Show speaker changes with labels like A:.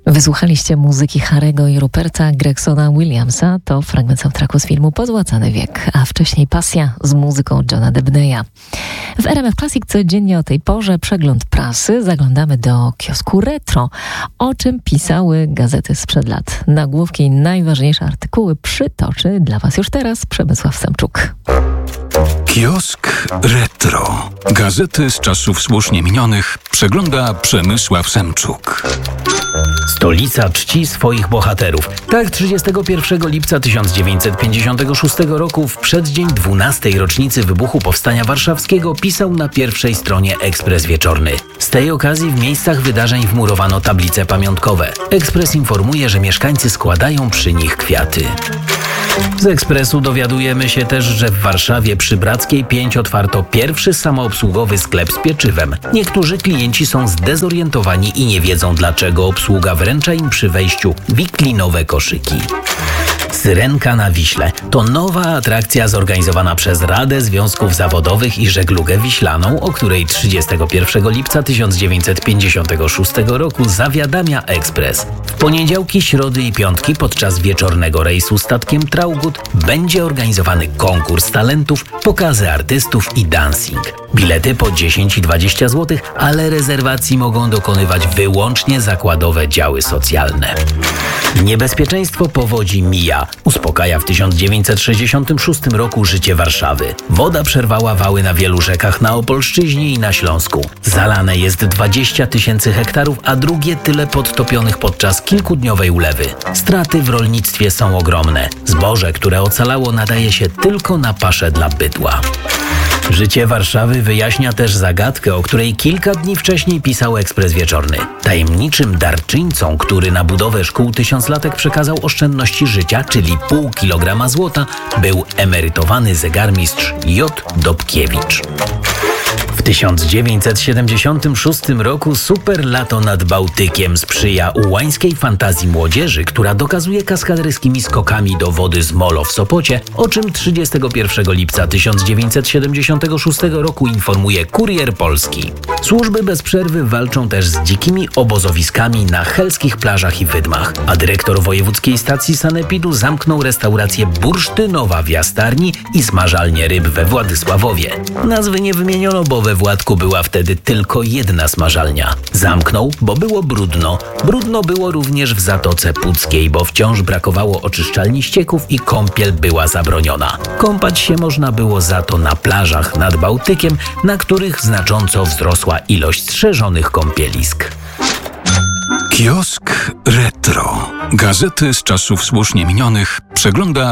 A: Wysłuchaliście muzyki Harry'ego i Ruperta Gregsona Williamsa. To fragment soundtracku z filmu Pozłacany wiek, a wcześniej Pasja z muzyką Johna Debneya. W RMF Classic codziennie o tej porze przegląd prasy. Zaglądamy do kiosku Retro. O czym pisały gazety sprzed lat? Nagłówki i najważniejsze artykuły przytoczy dla Was już teraz Przemysław Semczuk.
B: Kiosk Retro. Gazety z czasów słusznie minionych przegląda Przemysław Semczuk.
C: Stolica czci swoich bohaterów. Tak 31 lipca 1956 roku, w przeddzień 12. rocznicy wybuchu Powstania Warszawskiego, pisał na pierwszej stronie Ekspres Wieczorny. Z tej okazji w miejscach wydarzeń wmurowano tablice pamiątkowe. Ekspres informuje, że mieszkańcy składają przy nich kwiaty. Z Ekspresu dowiadujemy się też, że w Warszawie przy Brackiej 5 otwarto pierwszy samoobsługowy sklep z pieczywem. Niektórzy klienci są zdezorientowani i nie wiedzą, dlaczego obsługa wręcza im przy wejściu wiklinowe koszyki. Syrenka na Wiśle to nowa atrakcja zorganizowana przez Radę Związków Zawodowych i Żeglugę Wiślaną, o której 31 lipca 1956 roku zawiadamia Ekspres. W poniedziałki, środy i piątki podczas wieczornego rejsu statkiem Traugut będzie organizowany konkurs talentów, pokazy artystów i dancing. Bilety po 10 i 20 zł, ale rezerwacji mogą dokonywać wyłącznie zakładowe działy socjalne. Niebezpieczeństwo powodzi mija. Uspokaja w 1966 roku życie Warszawy. Woda przerwała wały na wielu rzekach na Opolszczyźnie i na Śląsku. Zalane jest 20 000 hektarów, a drugie tyle podtopionych podczas kilkudniowej ulewy. Straty w rolnictwie są ogromne. Zboże, które ocalało, nadaje się tylko na paszę dla bydła. Życie Warszawy wyjaśnia też zagadkę, o której kilka dni wcześniej pisał Ekspres Wieczorny. Tajemniczym darczyńcą, który na budowę szkół tysiąclatek przekazał oszczędności życia, czyli pół kilograma złota, był emerytowany zegarmistrz J. Dobkiewicz. W 1976 roku super lato nad Bałtykiem sprzyja ułańskiej fantazji młodzieży, która dokazuje kaskaderskimi skokami do wody z Molo w Sopocie, o czym 31 lipca 1976 roku informuje Kurier Polski. Służby bez przerwy walczą też z dzikimi obozowiskami na helskich plażach i wydmach, a dyrektor wojewódzkiej stacji sanepidu zamknął restaurację Bursztynowa w Jastarni i smażalnię ryb we Władysławowie. Nazwy nie wymieniono, bo we Władku była wtedy tylko jedna smażalnia. Zamknął, bo było brudno. Brudno było również w Zatoce Puckiej, bo wciąż brakowało oczyszczalni ścieków i kąpiel była zabroniona. Kąpać się można było za to na plażach nad Bałtykiem, na których znacząco wzrosła ilość strzeżonych kąpielisk.
B: Kiosk Retro. Gazety z czasów słusznie minionych przegląda